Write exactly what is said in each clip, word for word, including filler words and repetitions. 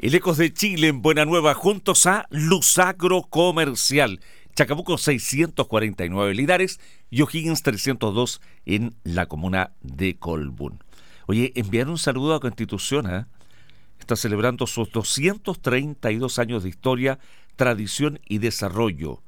El Ecos de Chile en Buena Nueva, juntos a Lusagro Comercial. Chacabuco seiscientos cuarenta y nueve Linares y O'Higgins trescientos dos en la comuna de Colbún. Oye, enviar un saludo a Constitución, ¿eh? Está celebrando sus doscientos treinta y dos años de historia, tradición y desarrollo.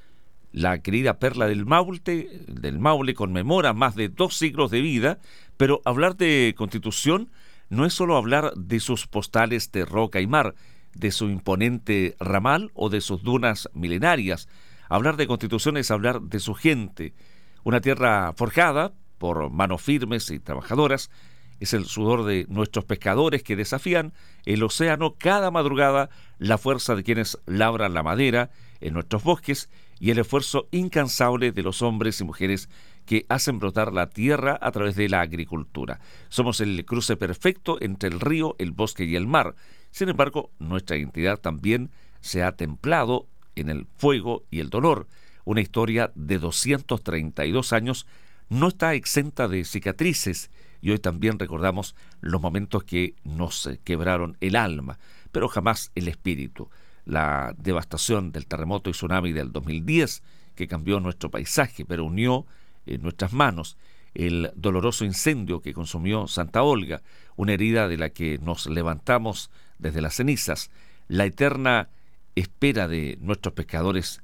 La querida Perla del Maule, del Maule conmemora más de dos siglos de vida, pero hablar de Constitución no es solo hablar de sus postales de roca y mar, de su imponente ramal o de sus dunas milenarias. Hablar de Constitución es hablar de su gente. Una tierra forjada por manos firmes y trabajadoras. Es el sudor de nuestros pescadores que desafían el océano cada madrugada, la fuerza de quienes labran la madera en nuestros bosques y el esfuerzo incansable de los hombres y mujeres que hacen brotar la tierra a través de la agricultura. Somos el cruce perfecto entre el río, el bosque y el mar. Sin embargo, nuestra identidad también se ha templado en el fuego y el dolor. Una historia de doscientos treinta y dos años no está exenta de cicatrices y hoy también recordamos los momentos que nos quebraron el alma, pero jamás el espíritu. La devastación del terremoto y tsunami del dos mil diez que cambió nuestro paisaje, pero unió en nuestras manos el doloroso incendio que consumió Santa Olga, una herida de la que nos levantamos desde las cenizas, la eterna espera de nuestros pescadores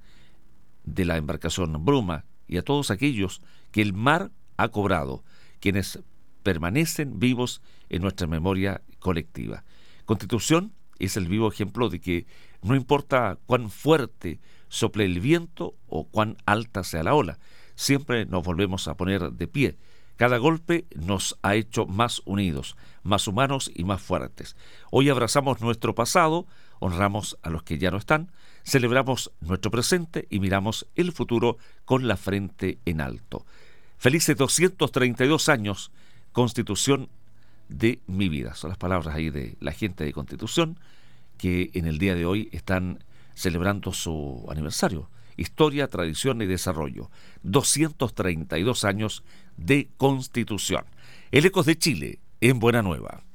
de la embarcación Bruma y a todos aquellos que el mar ha cobrado, quienes permanecen vivos en nuestra memoria colectiva. Constitución es el vivo ejemplo de que no importa cuán fuerte sople el viento o cuán alta sea la ola, siempre nos volvemos a poner de pie. Cada golpe nos ha hecho más unidos, más humanos y más fuertes. Hoy abrazamos nuestro pasado, honramos a los que ya no están, celebramos nuestro presente y miramos el futuro con la frente en alto. Felices doscientos treinta y dos años, Constitución de mi vida. Son las palabras ahí de la gente de Constitución que en el día de hoy están celebrando su aniversario. Historia, tradición y desarrollo. doscientos treinta y dos años de Constitución. El Ecos de Chile en Buena Nueva.